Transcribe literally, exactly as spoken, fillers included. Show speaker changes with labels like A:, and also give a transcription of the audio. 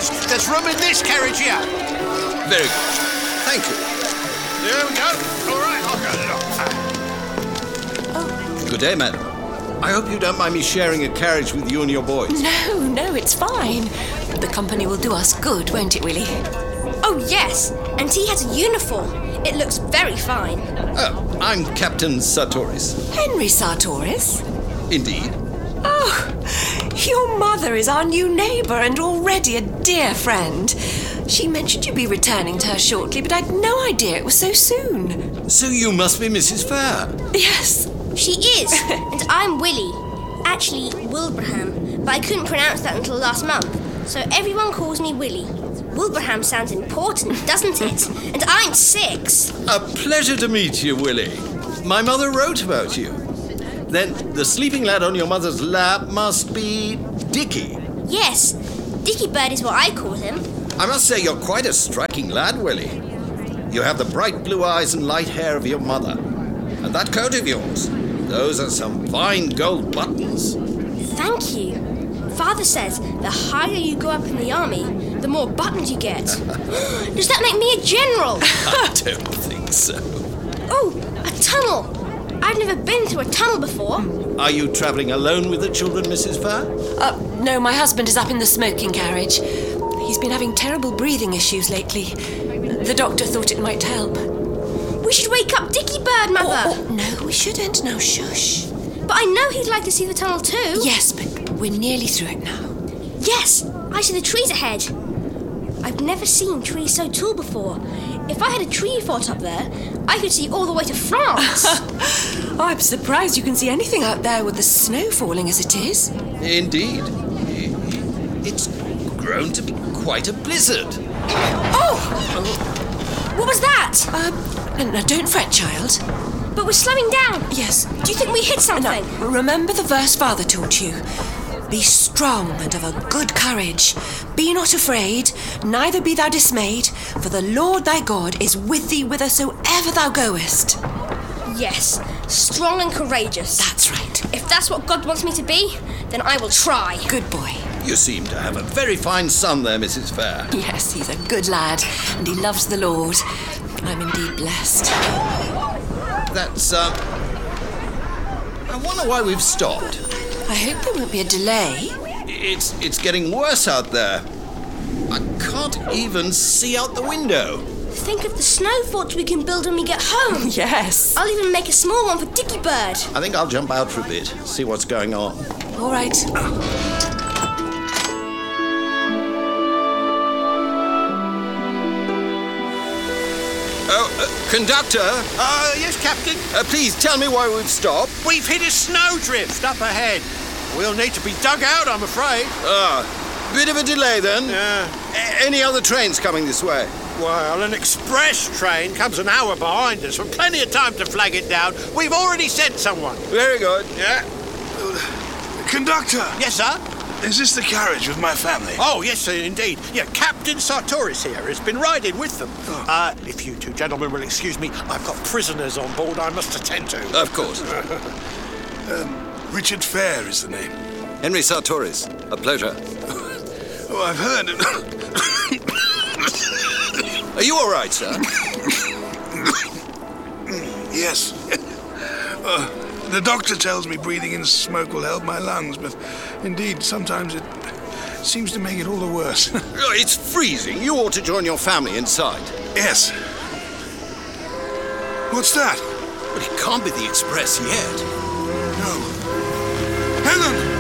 A: there's, there's room in this carriage here.
B: Very good. Thank you.
A: There we go. All right, I'll go.
B: Oh. Good day, madam. I hope you don't mind me sharing a carriage with you and your boys.
C: No, no, it's fine. The company will do us good, won't it, Willie?
D: Oh, yes. And he has a uniform. It looks very fine.
B: Oh, I'm Captain Sartoris.
C: Henry Sartoris?
B: Indeed.
C: Oh, your mother is our new neighbour and already a dear friend. She mentioned you'd be returning to her shortly, but I'd no idea it was so soon.
B: So you must be Missus Fair?
C: Yes.
D: She is, and I'm Willie. Actually, Wilbraham, but I couldn't pronounce that until last month, so everyone calls me Willie. Wilbraham sounds important, doesn't it? And I'm six.
B: A pleasure to meet you, Willie. My mother wrote about you. Then the sleeping lad on your mother's lap must be Dickie.
D: Yes, Dickie Bird is what I call him.
B: I must say you're quite a striking lad, Willie. You have the bright blue eyes and light hair of your mother. And that coat of yours. Those are some fine gold buttons.
D: Thank you. Father says the higher you go up in the army, the more buttons you get. Does that make me a general?
B: I don't think so.
D: Oh, a tunnel. I've never been through a tunnel before.
B: Are you travelling alone with the children, Missus Fair?
C: Uh, no, my husband is up in the smoking carriage. He's been having terrible breathing issues lately. The doctor thought it might help.
D: We should wake up Dickie Bird, Mother.
C: Oh, oh, no, we shouldn't. No, shush.
D: But I know he'd like to see the tunnel too.
C: Yes, but we're nearly through it now.
D: Yes, I see the trees ahead. I've never seen trees so tall before. If I had a tree fort up there, I could see all the way to France.
C: Oh, I'm surprised you can see anything out there with the snow falling as it is.
B: Indeed. It's grown to be quite a blizzard.
D: Oh! What was that?
C: Um, no, no, don't fret, child.
D: But we're slowing down.
C: Yes.
D: Do you think we hit something?
C: No, remember the verse Father taught you. Be strong and of a good courage. Be not afraid, neither be thou dismayed, for the Lord thy God is with thee whithersoever thou goest.
D: Yes, strong and courageous.
C: That's right.
D: If that's what God wants me to be, then I will try.
C: Good boy.
B: You seem to have a very fine son there, Missus Fair.
C: Yes, he's a good lad, and he loves the Lord. I'm indeed blessed.
B: That's, uh... I wonder why we've stopped.
C: I hope there won't be a delay.
B: It's it's getting worse out there. I can't even see out the window.
D: Think of the snow fort we can build when we get home.
C: Yes.
D: I'll even make a small one for Dickie Bird.
B: I think I'll jump out for a bit, see what's going on.
C: All right.
B: Oh, uh, conductor,
A: Uh, yes, Captain.
B: uh, please tell me why we've stopped.
A: We've hit a snowdrift up ahead. We'll need to be dug out, I'm afraid.
B: Ah, bit of a delay then.
A: Yeah.
B: A- any other trains coming this way?
A: Well, an express train comes an hour behind us, with plenty of time to flag it down. We've already sent someone.
B: Very good.
A: Yeah.
E: Conductor,
A: Yes, sir?
E: is this the carriage with my family?
A: Oh, yes, sir, indeed. Yeah, Captain Sartoris here has been riding with them.
E: Oh.
A: Uh, if you two gentlemen will excuse me, I've got prisoners on board I must attend to.
B: Of course.
E: Richard Fair is the name.
B: Henry Sartoris, a pleasure.
E: Oh, I've heard.
B: Are you all right, sir?
E: Yes. Uh, the doctor tells me breathing in smoke will help my lungs, but indeed, sometimes it seems to make it all the worse.
B: Oh, it's freezing. You ought to join your family inside.
E: Yes. What's that?
B: But it can't be the express yet.
E: No. Helen!